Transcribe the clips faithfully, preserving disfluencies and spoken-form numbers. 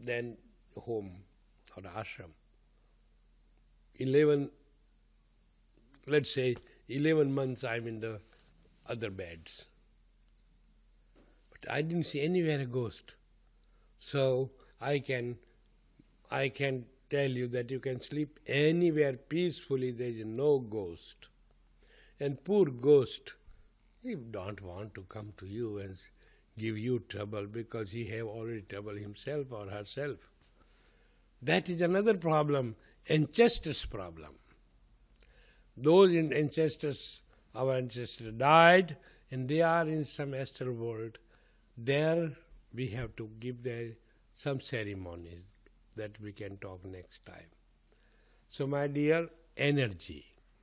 then home or ashram. Eleven, let's say, eleven months I'm in the other beds. But I didn't see anywhere a ghost. So I can, I can tell you that you can sleep anywhere peacefully, there is no ghost. And poor ghost, he don't want to come to you and give you trouble because he have already trouble himself or herself. That is another problem, ancestors' problem. Those in ancestors, our ancestors died and they are in some astral world. There we have to give there some ceremonies that we can talk next time. So my dear, energy.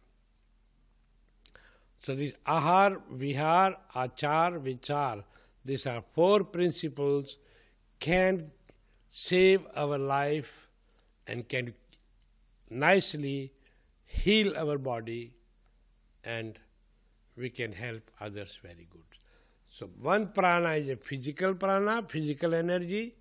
So this ahar, vihar, achar, vichar, these are four principles can save our life and can nicely heal our body, and we can help others very good. So one prana is a physical prana, physical energy.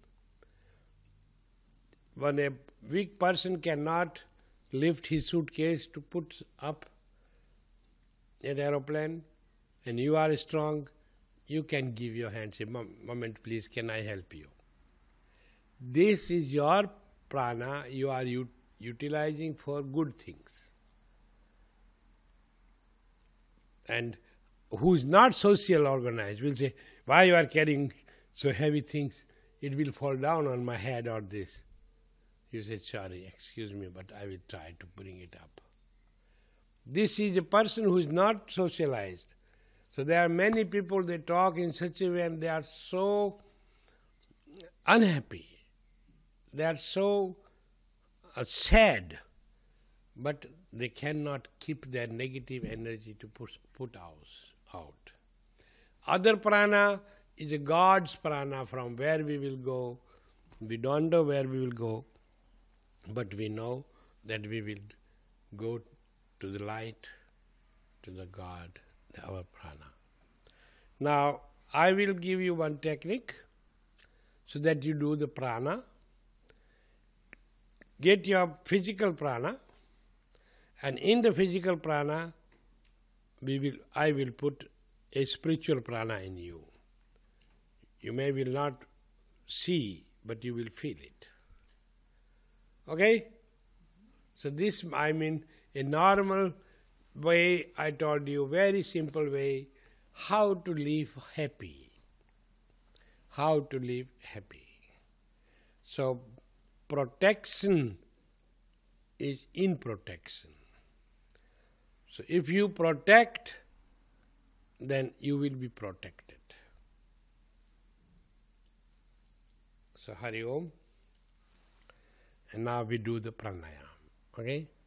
When a weak person cannot lift his suitcase to put up an aeroplane, and you are strong, you can give your hand, say, moment please, can I help you? This is your prana, you are ut- utilizing for good things. And who is not social organized will say, why you are carrying so heavy things, it will fall down on my head or this. You say, sorry, excuse me, but I will try to bring it up. This is a person who is not socialized. So there are many people, they talk in such a way and they are so unhappy. They are so uh, sad, but they cannot keep their negative energy to push, put out. Other prana is a God's prana from where we will go. We don't know where we will go, but we know that we will go to the light, to the God, our prana. Now, I will give you one technique so that you do the prana. Get your physical prana, and in the physical prana, we will, I will put a spiritual prana in you. You may will not see, but you will feel it. Okay? So this, I mean, a normal way, I told you, very simple way, how to live happy. How to live happy. So, protection is in protection. So if you protect, then you will be protected. So Hari Om. And now we do the pranayama. Okay?